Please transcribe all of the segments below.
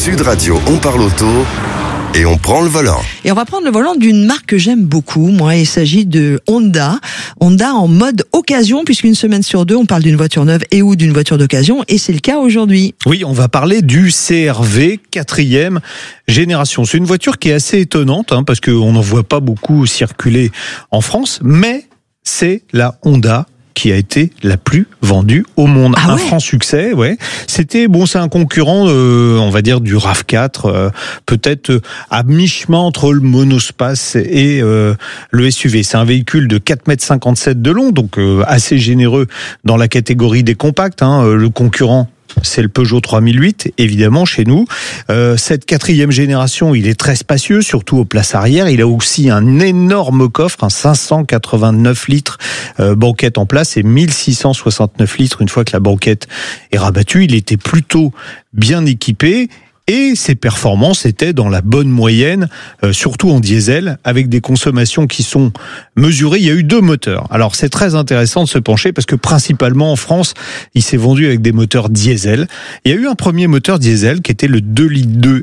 Sud Radio, on parle auto et on prend le volant. Et on va prendre le volant d'une marque que j'aime beaucoup, moi. Il s'agit de Honda. Honda en mode occasion, puisqu'une semaine sur deux, on parle d'une voiture neuve et ou d'une voiture d'occasion. Et c'est le cas aujourd'hui. Oui, on va parler du CR-V 4e génération. C'est une voiture qui est assez étonnante, parce qu'on n'en voit pas beaucoup circuler en France, mais c'est la Honda qui a été la plus vendue au monde. Ah ouais. Un franc succès, ouais. C'est un concurrent, on va dire, du RAV4, peut-être à mi-chemin entre le monospace et le SUV. C'est un véhicule de 4,57 m de long, donc assez généreux dans la catégorie des compacts. Le concurrent, c'est le Peugeot 3008, évidemment, chez nous. Cette 4e génération, il est très spacieux, surtout aux places arrière. Il a aussi un énorme coffre, un 589 litres banquette en place et 1669 litres une fois que la banquette est rabattue. Il était plutôt bien équipé. Et ses performances étaient dans la bonne moyenne, surtout en diesel, avec des consommations qui sont mesurées. Il y a eu 2 moteurs. Alors c'est très intéressant de se pencher parce que principalement en France, il s'est vendu avec des moteurs diesel. Il y a eu un premier moteur diesel qui était le 2,2 litres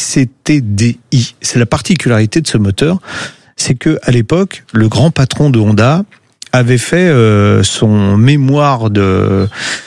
ICTDI. C'est la particularité de ce moteur, c'est que à l'époque, le grand patron de Honda avait fait son mémoire de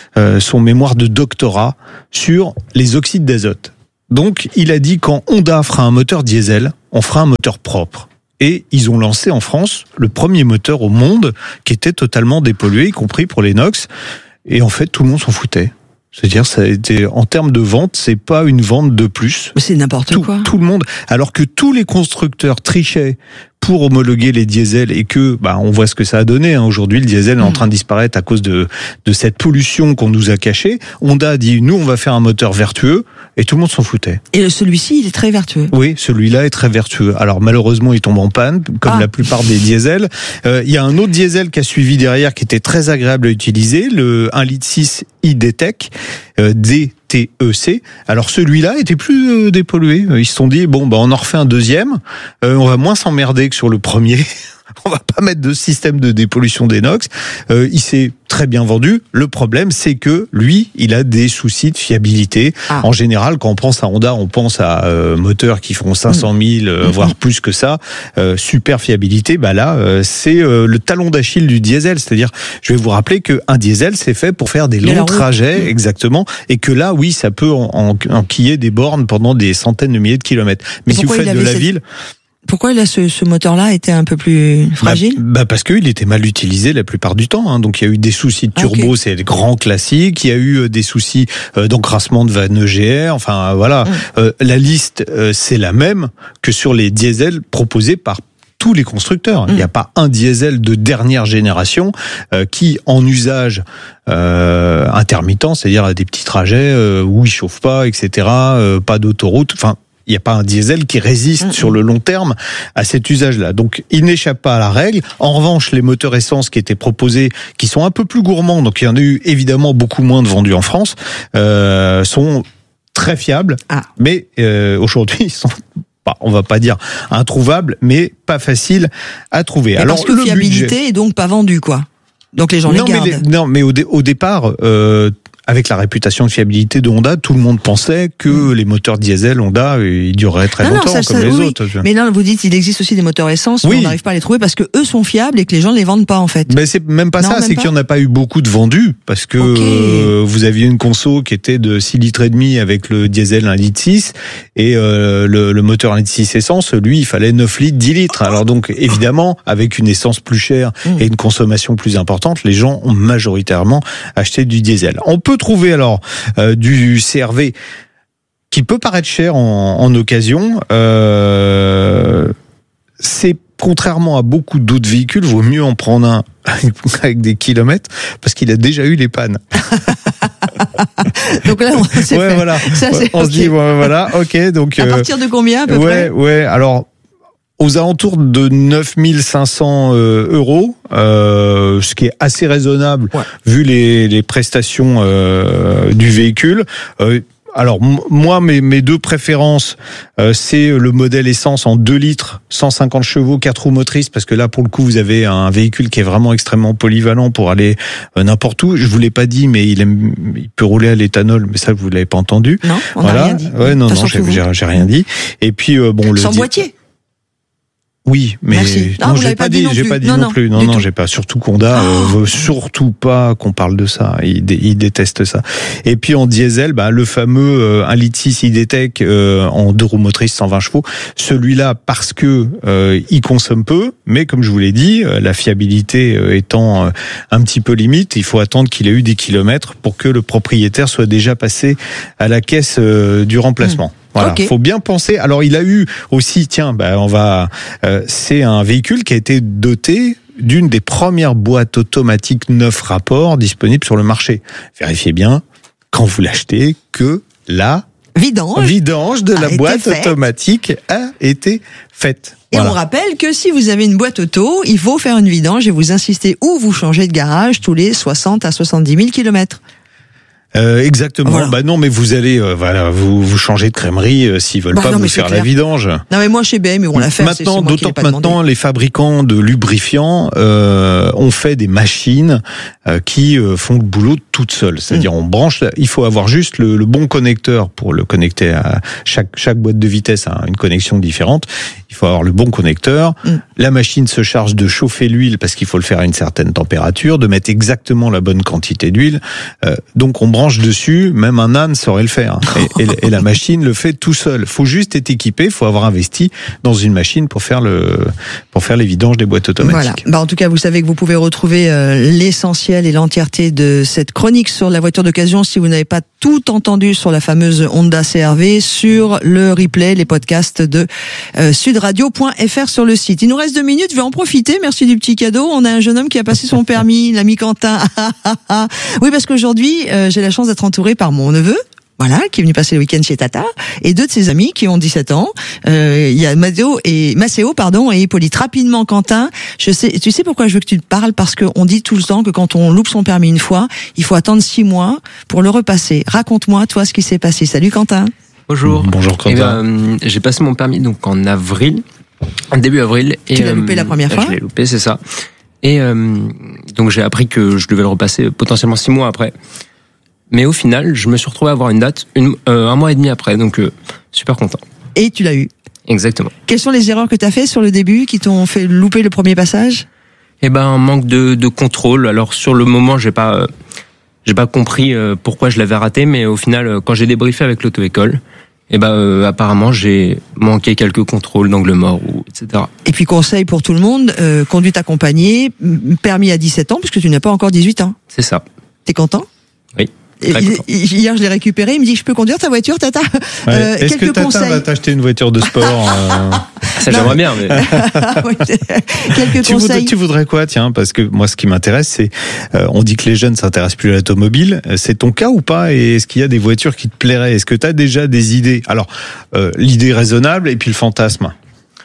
doctorat sur les oxydes d'azote. Donc, il a dit quand Honda fera un moteur diesel, on fera un moteur propre. Et ils ont lancé en France le premier moteur au monde qui était totalement dépollué, y compris pour les NOx. Et en fait, tout le monde s'en foutait. C'est-à-dire, ça a été, en termes de vente, c'est pas une vente de plus. Mais c'est n'importe quoi. Tout le monde. Alors que tous les constructeurs trichaient pour homologuer les diesels et que, on voit ce que ça a donné. Aujourd'hui, le diesel est en train de disparaître à cause de cette pollution qu'on nous a cachée. Honda a dit, nous, on va faire un moteur vertueux et tout le monde s'en foutait. Et celui-ci, il est très vertueux. Oui, celui-là est très vertueux. Alors, malheureusement, il tombe en panne, comme la plupart des diesels. Il y a un autre diesel qui a suivi derrière qui était très agréable à utiliser, le 1,6 litre iDTEC, DTEC. Alors celui-là était plus dépollué. Ils se sont dit on en refait un deuxième. On va moins s'emmerder que sur le premier. On va pas mettre de système de dépollution des NOx. Il s'est très bien vendu. Le problème, c'est que lui, il a des soucis de fiabilité. En général, quand on pense à Honda, on pense à moteurs qui font 500 000, voire plus que ça. Super fiabilité. C'est le talon d'Achille du diesel. C'est-à-dire, je vais vous rappeler qu'un diesel, c'est fait pour faire des longs trajets, exactement. Et que là, oui, ça peut enquiller des bornes pendant des centaines de milliers de kilomètres. Mais si vous faites de la ville... Pourquoi ce moteur-là était un peu plus fragile ? Parce qu'il était mal utilisé la plupart du temps. Donc il y a eu des soucis de turbo, c'est le grand classique. Il y a eu des soucis d'encrassement de vannes EGR. Enfin voilà, la liste c'est la même que sur les diesels proposés par tous les constructeurs. Il n'y a pas un diesel de dernière génération qui, en usage intermittent, c'est-à-dire à des petits trajets où il chauffe pas, etc., pas d'autoroute. Enfin. Il n'y a pas un diesel qui résiste sur le long terme à cet usage-là. Donc, il n'échappe pas à la règle. En revanche, les moteurs essence qui étaient proposés, qui sont un peu plus gourmands, donc il y en a eu évidemment beaucoup moins de vendus en France, sont très fiables. Mais aujourd'hui, ils sont... on va pas dire introuvables, mais pas faciles à trouver. Alors, parce que fiabilité est donc pas vendue, quoi. Donc les gens les gardent. Mais au départ... avec la réputation de fiabilité de Honda, tout le monde pensait que les moteurs diesel Honda, ils dureraient très longtemps comme les autres. Mais là, vous dites, il existe aussi des moteurs essence, mais on n'arrive pas à les trouver parce que eux sont fiables et que les gens ne les vendent pas, en fait. Mais c'est même pas ça, c'est qu'il n'y en a pas eu beaucoup de vendus parce que vous aviez une conso qui était de 6,5 litres avec le diesel 1,6 litre et le moteur 1,6 litre essence, lui, il fallait 9 litres, 10 litres. Alors donc, évidemment, avec une essence plus chère et une consommation plus importante, les gens ont majoritairement acheté du diesel. On peut trouver alors du CR-V qui peut paraître cher en occasion. C'est contrairement à beaucoup d'autres véhicules, vaut mieux en prendre un avec des kilomètres parce qu'il a déjà eu les pannes. Donc là, c'est fait. Voilà. Ça, on se dit voilà, ok. Donc à partir de combien à peu près ? Alors. Aux alentours de 9 500 €, ce qui est assez raisonnable vu les prestations du véhicule. Alors moi, mes deux préférences, c'est le modèle essence en 2 litres, 150 chevaux, 4 roues motrices, parce que là, pour le coup, vous avez un véhicule qui est vraiment extrêmement polyvalent pour aller n'importe où. Je vous l'ai pas dit, mais il peut rouler à l'éthanol, mais ça, vous l'avez pas entendu. Non, on n'a rien dit. Ouais, non, j'ai rien dit. Et puis sans boîtier. Oui, mais non, j'ai pas dit non plus. Non, j'ai pas. Surtout Honda veut surtout pas qu'on parle de ça. Il déteste ça. Et puis en diesel, le fameux 1,6 litre E-Tech en 2 roues motrices 120 chevaux. Celui-là parce que il consomme peu, mais comme je vous l'ai dit, la fiabilité étant un petit peu limite, il faut attendre qu'il ait eu des kilomètres pour que le propriétaire soit déjà passé à la caisse du remplacement. Voilà, faut bien penser. Alors il a eu aussi, c'est un véhicule qui a été doté d'une des premières boîtes automatiques 9 rapports disponibles sur le marché. Vérifiez bien quand vous l'achetez que la vidange de la boîte automatique a été faite. Et on rappelle que si vous avez une boîte auto, il faut faire une vidange et vous insistez ou vous changez de garage tous les 60 à 70 000 kilomètres. Exactement. Voilà. Non, mais vous allez, vous changez de crèmerie s'ils veulent pas vous faire la vidange. Non, mais moi chez BM, on l'a fait. Maintenant, d'autant que maintenant, les fabricants de lubrifiants ont fait des machines qui font le boulot toutes seules. C'est-à-dire, on branche. Il faut avoir juste le bon connecteur pour le connecter à chaque boîte de vitesse a une connexion différente. Il faut avoir le bon connecteur. La machine se charge de chauffer l'huile parce qu'il faut le faire à une certaine température, de mettre exactement la bonne quantité d'huile. Donc on branche dessus, même un âne saurait le faire. Et la machine le fait tout seul. Faut juste être équipé, faut avoir investi dans une machine pour faire les vidanges des boîtes automatiques. Voilà. En tout cas, vous savez que vous pouvez retrouver l'essentiel et l'entièreté de cette chronique sur la voiture d'occasion si vous n'avez pas tout entendu sur la fameuse Honda CR-V sur le replay, les podcasts de sudradio.fr sur le site. Il nous reste 2 minutes, je vais en profiter. Merci du petit cadeau. On a un jeune homme qui a passé son permis, l'ami Quentin. Oui, parce qu'aujourd'hui, j'ai la chance d'être entouré par mon neveu. Voilà, qui est venu passer le week-end chez Tata, et 2 de ses amis qui ont 17 ans. Il y a Macéo et Hippolyte. Rapidement, Quentin, tu sais pourquoi je veux que tu te parles? Parce qu'on dit tout le temps que quand on loupe son permis une fois, il faut attendre 6 mois pour le repasser. Raconte-moi, toi, ce qui s'est passé. Salut, Quentin. Bonjour. Bonjour, Quentin. J'ai passé mon permis donc en début avril. Et, tu l'as loupé la première fois? Je l'ai loupé, c'est ça. Et donc j'ai appris que je devais le repasser potentiellement 6 mois après. Mais au final, je me suis retrouvé à avoir une date 1 mois et demi après, donc super content. Et tu l'as eu. Exactement. Quelles sont les erreurs que tu as fait sur le début qui t'ont fait louper le premier passage? Un manque de contrôle. Alors sur le moment, j'ai pas compris pourquoi je l'avais raté, mais au final, quand j'ai débriefé avec l'auto-école, apparemment j'ai manqué quelques contrôles d'angle mort, etc. Et puis conseil pour tout le monde, conduite accompagnée, permis à 17 ans, puisque tu n'as pas encore 18 ans. C'est ça. T'es content? Oui. Hier, je l'ai récupéré. Il me dit, je peux conduire ta voiture, Tata? Est-ce que Tata va t'acheter une voiture de sport? Ça, j'aimerais bien. Mais... oui, quelques conseils. Tu voudrais quoi? Tiens, parce que moi, ce qui m'intéresse, c'est, on dit que les jeunes s'intéressent plus à l'automobile. C'est ton cas ou pas? Et est-ce qu'il y a des voitures qui te plairaient? Est-ce que tu as déjà des idées? Alors, l'idée raisonnable et puis le fantasme.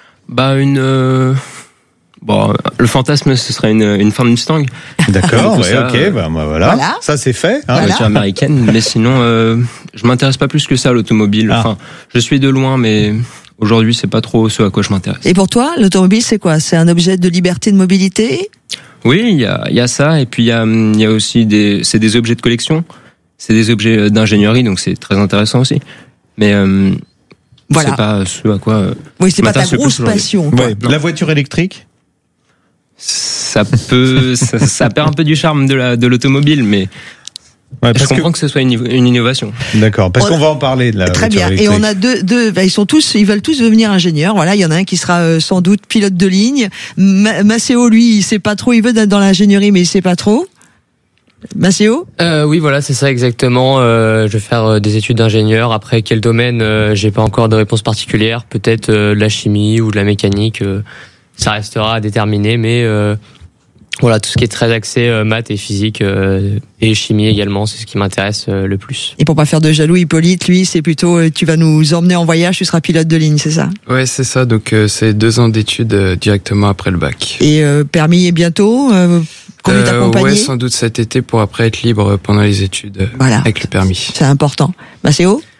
Le fantasme, ce serait une Ford Mustang. D'accord, voilà. Ça, c'est fait. Une voiture américaine. Mais sinon, je m'intéresse pas plus que ça à l'automobile. Enfin, je suis de loin, mais aujourd'hui, c'est pas trop ce à quoi je m'intéresse. Et pour toi, l'automobile, c'est quoi? C'est un objet de liberté de mobilité? Oui, il y a ça. Et puis, il y a aussi c'est des objets de collection. C'est des objets d'ingénierie, donc c'est très intéressant aussi. Mais, c'est pas ce à quoi. Oui, c'est pas ta grosse passion. Ouais, la voiture électrique? Ça perd un peu du charme de l'automobile, mais je comprends que ce soit une innovation. D'accord, parce qu'on va en parler de la très voiture bien. électrique. Et on a ils veulent tous devenir ingénieurs. Voilà, il y en a un qui sera sans doute pilote de ligne. Macéo, lui, il sait pas trop. Il veut être dans l'ingénierie, mais il sait pas trop. Macéo? Oui, voilà, c'est ça exactement. Je vais faire des études d'ingénieur. Après, quel domaine? J'ai pas encore de réponse particulière. Peut-être de la chimie ou de la mécanique. Ça restera à déterminer, mais voilà, tout ce qui est très axé maths et physique et chimie également, c'est ce qui m'intéresse le plus. Et pour pas faire de jaloux, Hippolyte, lui, c'est plutôt tu vas nous emmener en voyage, tu seras pilote de ligne, c'est ça? Ouais, c'est ça. Donc c'est 2 ans d'études directement après le bac. Et permis est bientôt? Conduite accompagnée? Ouais, sans doute cet été pour après être libre pendant les études avec le permis. C'est important. Macéo?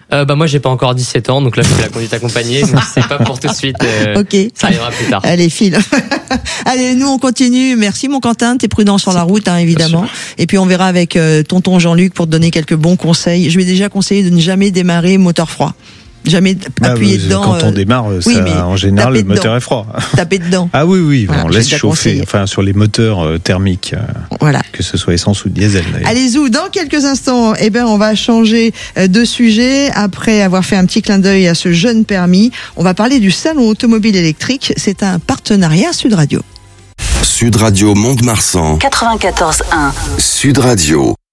Moi j'ai pas encore 17 ans, donc là je fais la conduite accompagnée, donc c'est pas pour tout de suite. Ok. Ça arrivera plus tard. Allez, file. Allez, nous on continue. Merci mon Quentin, t'es prudent sur la route, hein, évidemment. Et puis on verra avec tonton Jean-Luc pour te donner quelques bons conseils. Je lui ai déjà conseillé de ne jamais démarrer moteur froid. Jamais appuyer dedans. Quand on démarre, en général, le moteur est froid. Taper dedans. Ah oui, Voilà, on laisse chauffer. Enfin, sur les moteurs thermiques, voilà. Que ce soit essence ou diesel. D'ailleurs. Allez, Zou, dans quelques instants, on va changer de sujet. Après avoir fait un petit clin d'œil à ce jeune permis, on va parler du salon automobile électrique. C'est un partenariat Sud Radio. Sud Radio Mont-de-Marsan. 94.1. Sud Radio.